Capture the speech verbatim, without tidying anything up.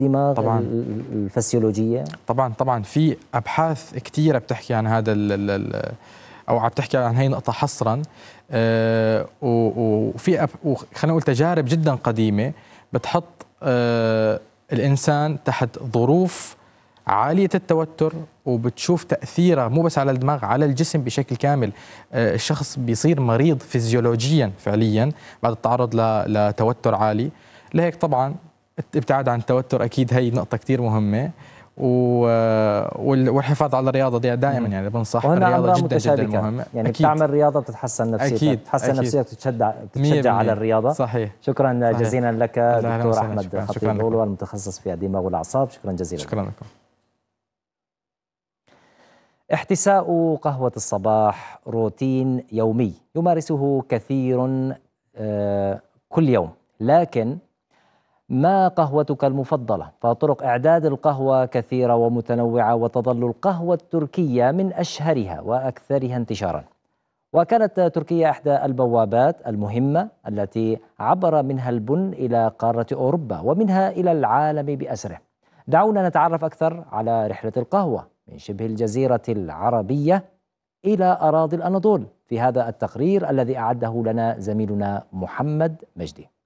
الدماغ طبعا الفسيولوجية؟ طبعا طبعا في أبحاث كثيرة بتحكي عن هذا ال ال أو عم تحكي عن هي النقطة حصرا. آه وفي خلينا نقول تجارب جدا قديمة بتحط آه الإنسان تحت ظروف عالية التوتر، وبتشوف تأثيرها مو بس على الدماغ، على الجسم بشكل كامل. آه الشخص بيصير مريض فيزيولوجيا فعليا بعد التعرض لتوتر عالي. لهيك طبعا الابتعاد عن التوتر أكيد هي نقطة كتير مهمة، والحفاظ على الرياضة دي دائما يعني بنصح. الرياضة جدا جدا مهمة. يعني أكيد. بتعمل رياضة بتتحسن نفسيتك، أكيد. بتتحسن أكيد. نفسيتك، بتشجع بتشجع على الرياضة. صحيح. شكرا صحيح. جزيلا لك دكتور أحمد شكراً. خطيب شكراً غولو المتخصص في الدماغ والأعصاب. شكرا جزيلا. شكرا لكم. احتساء قهوة الصباح روتين يومي يمارسه كثير كل يوم، لكن ما قهوتك المفضلة؟ فطرق إعداد القهوة كثيرة ومتنوعة، وتظل القهوة التركية من أشهرها وأكثرها انتشارا. وكانت تركيا إحدى البوابات المهمة التي عبر منها البن إلى قارة أوروبا ومنها إلى العالم بأسره. دعونا نتعرف أكثر على رحلة القهوة من شبه الجزيرة العربية إلى أراضي الأناضول في هذا التقرير الذي أعده لنا زميلنا محمد مجدي.